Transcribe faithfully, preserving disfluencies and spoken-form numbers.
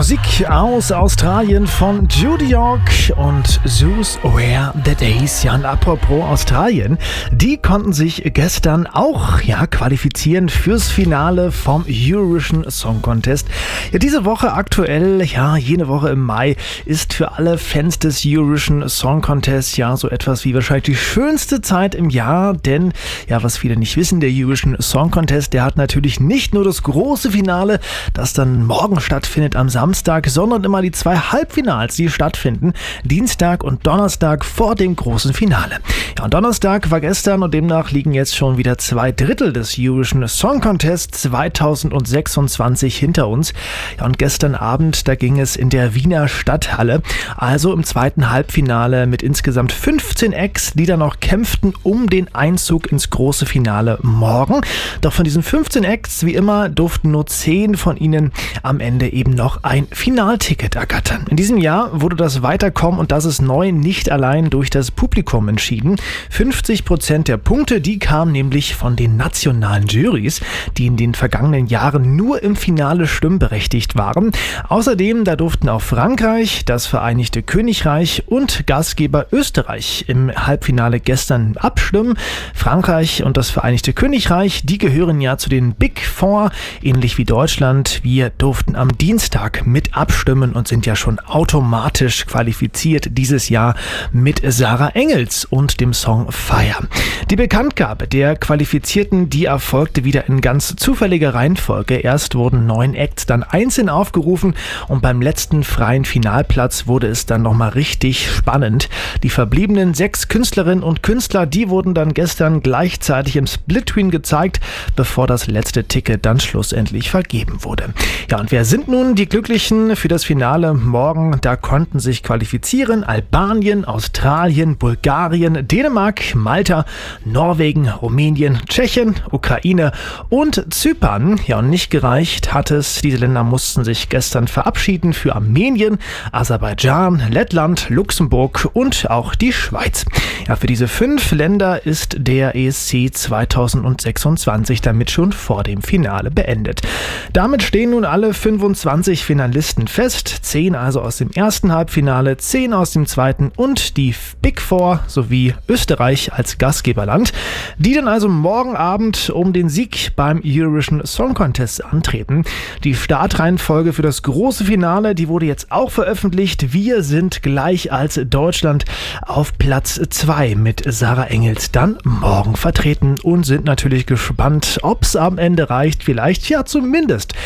Musik aus Australien von Judy York und Zeus Where the Days. Ja, und apropos Australien, die konnten sich gestern auch ja qualifizieren fürs Finale vom Eurovision Song Contest. Ja, diese Woche aktuell, ja, jene Woche im Mai ist für alle Fans des Eurovision Song Contest ja so etwas wie wahrscheinlich die schönste Zeit im Jahr, denn ja, was viele nicht wissen, der Eurovision Song Contest, der hat natürlich nicht nur das große Finale, das dann morgen stattfindet am Samstag, sondern immer die zwei Halbfinals, die stattfinden, Dienstag und Donnerstag vor dem großen Finale. Ja, und Donnerstag war gestern und demnach liegen jetzt schon wieder zwei Drittel des Eurovision Song Contest zweitausendsechsundzwanzig hinter uns. Ja, und gestern Abend, da ging es in der Wiener Stadthalle, also im zweiten Halbfinale mit insgesamt fünfzehn Acts, die dann noch kämpften um den Einzug ins große Finale morgen. Doch von diesen fünfzehn Acts, wie immer, durften nur zehn von ihnen am Ende eben noch ein Finalticket ergattern. In diesem Jahr wurde das Weiterkommen, und das ist neu, nicht allein durch das Publikum entschieden. fünfzig Prozent der Punkte, die kamen nämlich von den nationalen Jurys, die in den vergangenen Jahren nur im Finale stimmberechtigt waren. Außerdem, da durften auch Frankreich, das Vereinigte Königreich und Gastgeber Österreich im Halbfinale gestern abstimmen. Frankreich und das Vereinigte Königreich, die gehören ja zu den Big Four, ähnlich wie Deutschland. Wir durften am Dienstag mit abstimmen und sind ja schon automatisch qualifiziert dieses Jahr mit Sarah Engels und dem Song Fire. Die Bekanntgabe der Qualifizierten, die erfolgte wieder in ganz zufälliger Reihenfolge. Erst wurden neun Acts dann einzeln aufgerufen und beim letzten freien Finalplatz wurde es dann nochmal richtig spannend. Die verbliebenen sechs Künstlerinnen und Künstler, die wurden dann gestern gleichzeitig im Split-Screen gezeigt, bevor das letzte Ticket dann schlussendlich vergeben wurde. Ja, und wer sind nun die Glücklichen für das Finale morgen? Da konnten sich qualifizieren Albanien, Australien, Bulgarien, Dänemark, Malta, Norwegen, Rumänien, Tschechien, Ukraine und Zypern. Ja, und nicht gereicht hat es. Diese Länder mussten sich gestern verabschieden für Armenien, Aserbaidschan, Lettland, Luxemburg und auch die Schweiz. Ja, für diese fünf Länder ist der E S C zweitausendsechsundzwanzig damit schon vor dem Finale beendet. Damit stehen nun alle fünfundzwanzig Finalisten fest, zehn also aus dem ersten Halbfinale, zehn aus dem zweiten und die Big Four sowie Österreich als Gastgeberland, die dann also morgen Abend um den Sieg beim Eurovision Song Contest antreten. Die Startreihenfolge für das große Finale, die wurde jetzt auch veröffentlicht. Wir sind gleich als Deutschland auf Platz zwei mit Sarah Engels dann morgen vertreten und sind natürlich gespannt, ob es am Ende reicht, vielleicht ja zumindest